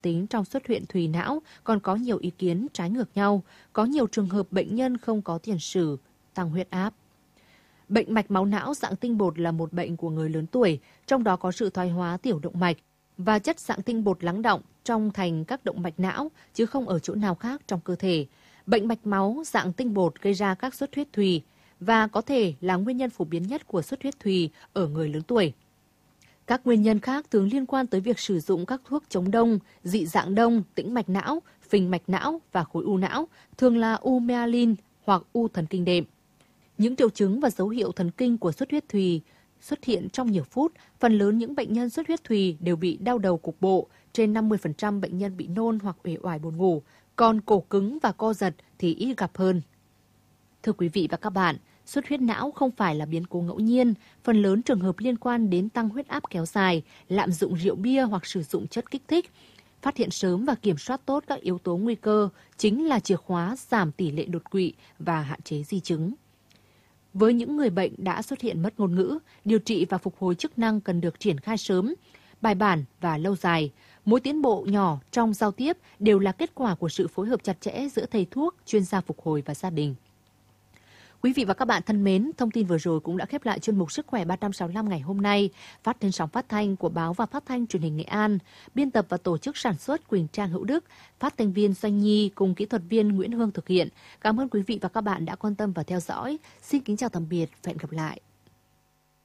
tính trong xuất huyết thùy não còn có nhiều ý kiến trái ngược nhau. Có nhiều trường hợp bệnh nhân không có tiền sử tăng huyết áp. Bệnh mạch máu não dạng tinh bột là một bệnh của người lớn tuổi, trong đó có sự thoái hóa tiểu động mạch và chất dạng tinh bột lắng đọng trong thành các động mạch não chứ không ở chỗ nào khác trong cơ thể. Bệnh mạch máu dạng tinh bột gây ra các xuất huyết thùy và có thể là nguyên nhân phổ biến nhất của xuất huyết thùy ở người lớn tuổi. Các nguyên nhân khác thường liên quan tới việc sử dụng các thuốc chống đông, dị dạng đông, tĩnh mạch não, phình mạch não và khối u não, thường là u myelin hoặc u thần kinh đệm. Những triệu chứng và dấu hiệu thần kinh của xuất huyết thùy xuất hiện trong nhiều phút. Phần lớn những bệnh nhân xuất huyết thùy đều bị đau đầu cục bộ, trên 50% bệnh nhân bị nôn hoặc uể oải buồn ngủ, còn cổ cứng và co giật thì ít gặp hơn. Thưa quý vị và các bạn, xuất huyết não không phải là biến cố ngẫu nhiên, phần lớn trường hợp liên quan đến tăng huyết áp kéo dài, lạm dụng rượu bia hoặc sử dụng chất kích thích. Phát hiện sớm và kiểm soát tốt các yếu tố nguy cơ chính là chìa khóa giảm tỷ lệ đột quỵ và hạn chế di chứng. Với những người bệnh đã xuất hiện mất ngôn ngữ, điều trị và phục hồi chức năng cần được triển khai sớm, bài bản và lâu dài. Mỗi tiến bộ nhỏ trong giao tiếp đều là kết quả của sự phối hợp chặt chẽ giữa thầy thuốc, chuyên gia phục hồi và gia đình. Quý vị và các bạn thân mến, thông tin vừa rồi cũng đã khép lại chuyên mục Sức khỏe 365 ngày hôm nay, phát trên sóng phát thanh của Báo và Phát thanh Truyền hình Nghệ An. Biên tập và tổ chức sản xuất Quỳnh Trang Hữu Đức, phát thanh viên Doanh Nhi cùng kỹ thuật viên Nguyễn Hương thực hiện. Cảm ơn quý vị và các bạn đã quan tâm và theo dõi. Xin kính chào tạm biệt và hẹn gặp lại.